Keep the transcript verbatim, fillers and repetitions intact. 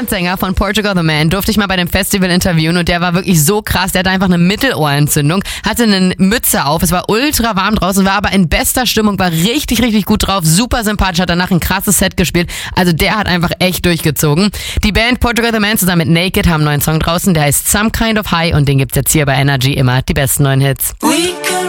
Frontsänger von Portugal the Man durfte ich mal bei dem Festival interviewen und der war wirklich so krass. Der hatte einfach eine Mittelohrentzündung, hatte eine Mütze auf, es war ultra warm draußen, war aber in bester Stimmung, war richtig, richtig gut drauf, super sympathisch, hat danach ein krasses Set gespielt. Also der hat einfach echt durchgezogen. Die Band Portugal the Man zusammen mit Naked haben einen neuen Song draußen, der heißt Some Kind of High und den gibt's jetzt hier bei Energy immer die besten neuen Hits.